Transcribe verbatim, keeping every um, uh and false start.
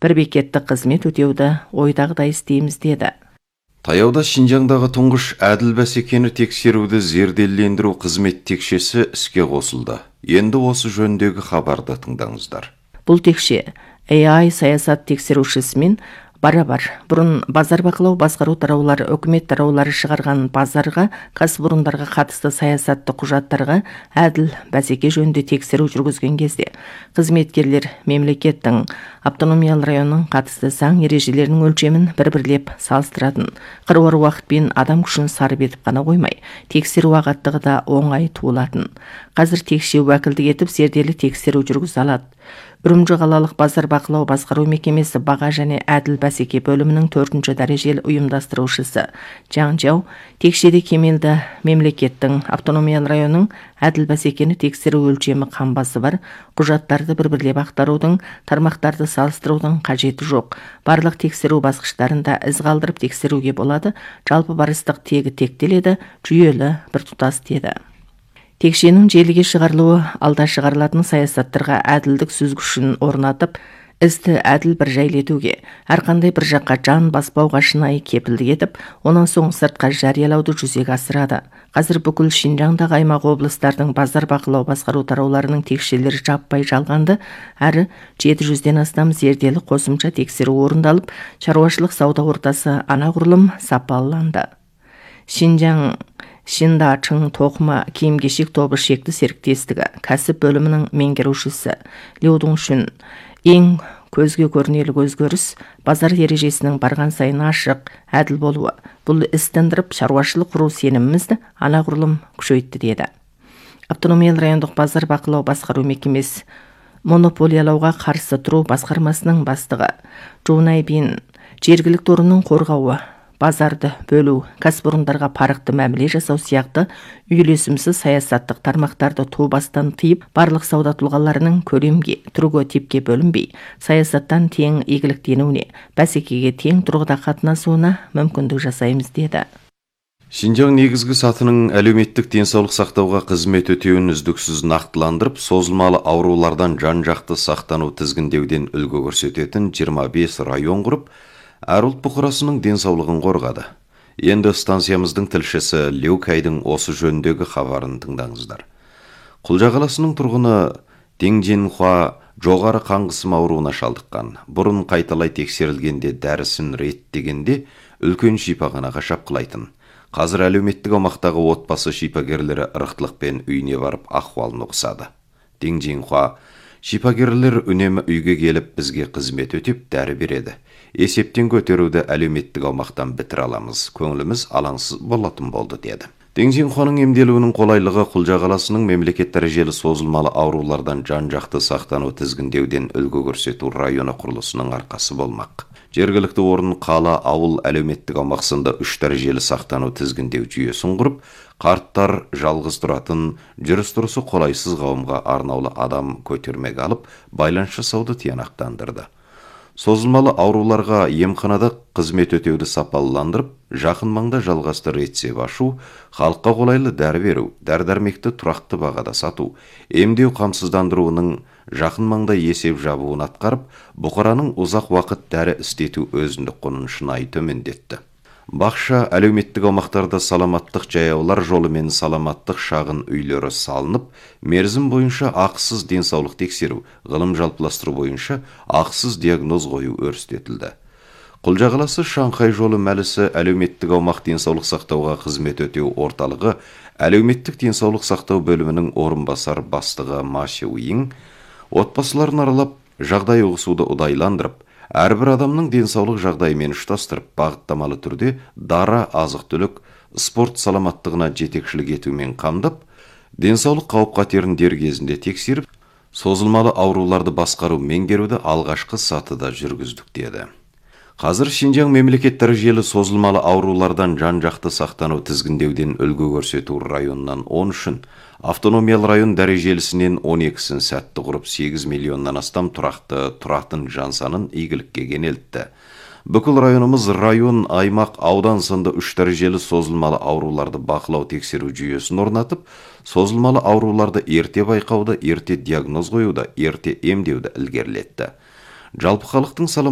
бір бекетті қызмет өтеуді ойдағыдай істейміз деді. Таяуда Шинжаңдағы тұңғыш әділ бәсекені тексеруді зерделендіру қызмет текшесі іске қосылды. Енді осы жөндегі хабарды тыңдаңыздар. Бұл текше эй ай саясат тексерушісімен бара-бар. Бұрын базар бақылау басқару тараулары, үкімет тараулары шығарған базарға, кәсіпорындарға қатысты саясатты құжаттарға әділ бәсеке жөнінде тексеру жүргізген кезде қызметкерлер мемлекеттің автономиялы районның қатысты заң ережелерінің өлшемін бір-бірлеп салыстыратын. Қыруар уақытпен адам күшін сарып етіп қана қоймай, тексеру ағаттығы да оңай туылатын. Қазір текше уәкілдік етіп зерделі тексеру жүргізе алады. Үрімжі қалалық базар бақылау басқару мекемесі баға және әділ бәсеке бөлімінің төртінші дәрежелі ұйымдастырушысы Жан Жау текшеде кемелді мемлекеттің автономиялы районның әділ бәсекені тексеру өлшемі қамбасы бар, құжаттарды бір-бірлеп ақтарудың, тармақтарды салыстырудың қажеті жоқ. Барлық тексеру басқыштарында із қалдырып тексеруге болады, жалпы барыстық тегі тектеледі, жүйелі біртұтас деді. Текшенің желіге шығарылуы алда шығарылатын саясаттарға әділдік сүзгішін орнатып, істі әділ бір жайлетуге, әрқандай бір жаққа жан баспауға шынайы кепілдік етіп, онан соң сыртқа жариялауды жүзеге асырады. Қазір бүкіл Шинжаңдағы аймақ облыстардың базар бақылау басқару тарауларының текшелері жаппай жалғанды, әрі жеті жүзден астам зерделі қосымша тексеру орындалып, шаруашылық сауда ортасы анағұрлым сапаланды. Шинжаң Шиндачың тоқыма киім-кешек тобы шекті серіктестігі кәсіп бөлімінің меңгерушісі Лю Дуншүн ең көзге көрінелік өзгеріс базар ережесінің барған сайын ашық, әділ болуы. Бұл істендіріп шаруашылық құру сенімімізді анағұрлым күшейтті деді. Автономиялы райондық базар бақылау басқару мекемесі монополиялауға қарсы тұру басқармасының бастығы Жунай Бин жергілікті орынның қорғауы, базарды бөлу, кәсіпорындарға парықты мәміле жасау сияқты үйлесімсіз саясаттық тармақтарды тубастан тыйып, барлық сауда тұлғаларының көлемге, түрге, типке бөлінбей, саясаттан тең игіліктенуіне, бәсекеге тең тұрғыда қатынасуына мүмкіндік жасаймыз деді. Шинжаң негізгі сатының әлеуметтік денсаулық сақтауға қызмет өтеуін үздіксіз нақтыландырып, созылмалы аурулардан жан-жақты сақтану тізгіндеуден үлгі көрсететін жиырма бес район құрып, әр ұлт бұқарасының денсаулығын қорғады. Енді станциямыздың тілшісі Лю Кайдың осы жөндегі хабарын тыңдаңыздар. Құлжа қаласының тұрғыны Дин Жинхуа жоғары қан қысымы ауруына шалдыққан. Бұрын қайталай тексерілгенде дәрісін реттегенде үлкен шипаханаға шапқылайтын. Қазір әлеуметтік аумақтағы отбасы шипагерлері ырықтылықпен үйіне барып ахуалын ұқсады. Дин Жинхуа шипагерлер үнемі үйге келіп бізге қызмет өтеп дәрі береді. Есептен көтеруді әлеуметтік аумақтан бітір аламыз, көңіліміз алаңсыз болатын болды деді. Дин Жинхуаның емделуінің қолайлығы Құлжа қаласының мемлекет дәрежелі созылмалы аурулардан жан-жақты сақтану тізгіндеуден үлгі көрсету районы құрылысының арқасы болмақ. Жергілікті орын қала, ауыл, әлеуметтік аумақсында үш дәрежелі сақтану тізгіндеу жүйесін құрып, қарттар, жалғыз тұратын, жүріс-тұрысы қолайсыз қауымға арнаулы адам көтермек алып, байланыс жасауды тиянақтандырды. Созылмалы ауруларға емханада қызмет өтеуді сапалыландырып, жақын маңда жалғасты рецеп ашу, халыққа қолайлы дәрі беру, дәрі-дәрмекті тұрақты бағада сату, емдеу қамсыздандыруының жақын маңда есеп жабуын атқарып, бұқараның ұзақ уақыт дәрі істету өзіндік құнын шынайы төмендетті. Бақша әлеуметтік аумақтарда саламаттық жаяулар жолы мен саламаттық шағын үйлері салынып, мерзім бойынша ақысыз денсаулық тексеру, ғылым жалпыластыру бойынша ақысыз диагноз қою өрістетілді. Құлжа қаласы Шанхай жолы мәлісі әлеуметтік аумақ денсаулық сақтауға қызмет өтеу орталығы әлеуметтік денсаулық сақтау бөлімінің орынбасар бастығы Ма Шиуйин отбасыларын аралап, жағдай ұғысуды ұдайландырып, әрбір адамның денсаулық жағдайымен ұштастырып, бағыттамалы түрде дара азық-түлік, спорт саламаттығына жетекшілік етумен қамдап, денсаулық қауіп-қатерін дер кезінде тексеріп, созылмалы ауруларды басқару меңгеруді алғашқы сатыда жүргіздік деді. Қазір Шинжаң мемлекет дәрежелі созылмалы аурулардан жан-жақты сақтану тізгіндеуден үлгі көрсету районынан он үшін, автономиялы район дәрежелісінен он екісін сәтті құрып сегіз миллионнан астам тұрақты тұратын жан санын игілікке кенелтті. Бүкіл районымыз район, аймақ, аудан сынды үш дәрежелі созылмалы ауруларды бақылау тексеру жүйесін орнатып, созылмалы ауруларды ерте байқауды, ерте диагноз қоюды, ерте емдеуді ілгерілетті. Жалпы халықтың саламаттығын